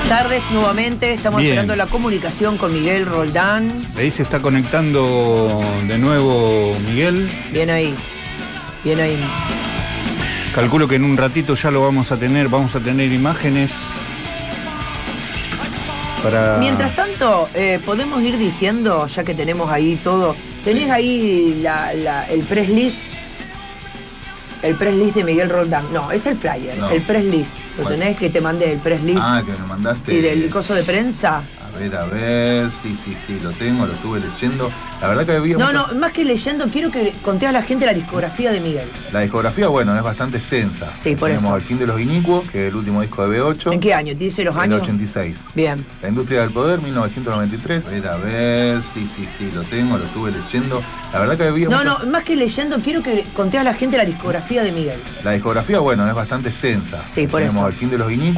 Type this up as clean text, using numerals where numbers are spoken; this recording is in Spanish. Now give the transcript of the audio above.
tardes nuevamente, estamos Bien. esperando la comunicación con Miguel Roldán. Ahí se está conectando de nuevo Miguel. Bien ahí, bien ahí. Calculo que en un ratito ya lo vamos a tener imágenes para... Mientras tanto, podemos ir diciendo, ya que tenemos ahí todo, tenés ahí el press list. El press list de Miguel Roldán. No, es el flyer, No. el press list. ¿Lo ¿Cuál? tenés que te mandé el press list? Ah, que me mandaste. Sí, del coso de prensa. A ver, sí, lo tengo, lo estuve leyendo. La verdad que había No, más que leyendo, quiero que conté a la gente la discografía de Miguel. La discografía, bueno, es bastante extensa. Sí, por Tenemos eso. El fin de los inicuos, que es el último disco de B8. ¿En qué año? ¿Dice los El años? 86. Bien. La industria del poder, 1993. A ver, sí, lo tengo, lo estuve leyendo. La verdad que había Más que leyendo, quiero que conté a la gente la discografía de Miguel. La discografía, bueno, es bastante extensa. Sí, por Tenemos eso. El fin de los inicuos.